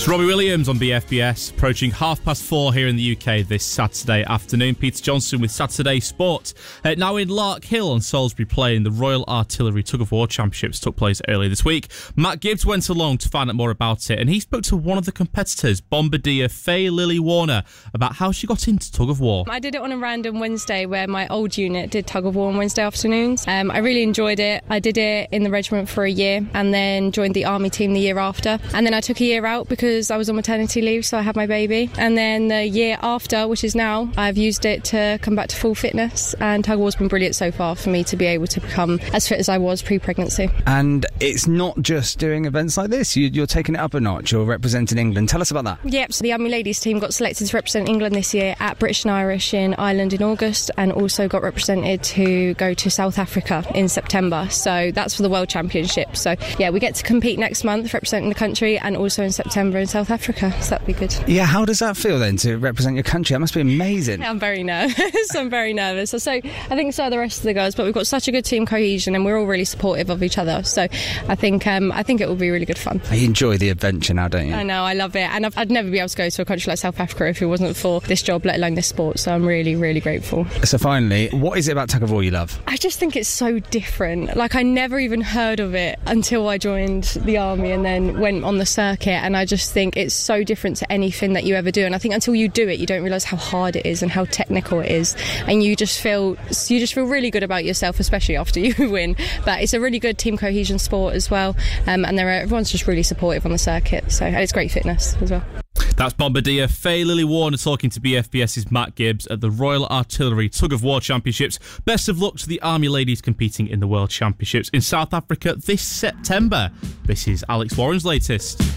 It's Robbie Williams on BFBS, approaching 4:30 here in the UK this Saturday afternoon. Peter Johnson with Saturday Sport. Now in Lark Hill on Salisbury Plain, the Royal Artillery Tug of War Championships took place earlier this week. Matt Gibbs went along to find out more about it, and he spoke to one of the competitors, Bombardier Faye Lily Warner, about how she got into tug of war. I did it on a random Wednesday where my old unit did tug of war on Wednesday afternoons. I really enjoyed it. I did it in the regiment for a year and then joined the army team the year after. And then I took a year out because I was on maternity leave, so I had my baby. And then the year after, which is now, I've used it to come back to full fitness, and tug of war's been brilliant so far for me to be able to become as fit as I was pre-pregnancy. And it's not just doing events like this, you're taking it up a notch, you're representing England. Tell us about that. Yep, so the Army Ladies team got selected to represent England this year at British and Irish in Ireland in August, and also got represented to go to South Africa in September. So that's for the World Championship. So yeah, we get to compete next month representing the country, and also in September in South Africa, so that'd be good. Yeah, how does that feel then to represent your country? That must be amazing. I'm very nervous. I'm very nervous. So I think so are the rest of the girls, but we've got such a good team cohesion and we're all really supportive of each other. So I think it will be really good fun. You enjoy the adventure now, don't you? I know, I love it, and I'd never be able to go to a country like South Africa if it wasn't for this job, let alone this sport. So I'm really, really grateful. So finally, what is it about tug of war you love? I just think it's so different. Like, I never even heard of it until I joined the army and then went on the circuit, and I just think it's so different to anything that you ever do. And I think until you do it, you don't realise how hard it is and how technical it is, and you just feel really good about yourself, especially after you win. But it's a really good team cohesion sport as well, and everyone's just really supportive on the circuit. So, and it's great fitness as well. That's Bombardier Faye Lily Warner talking to BFBS's Matt Gibbs at the Royal Artillery Tug of War Championships. Best of luck to the Army ladies competing in the World Championships in South Africa this September. This is Alex Warren's latest.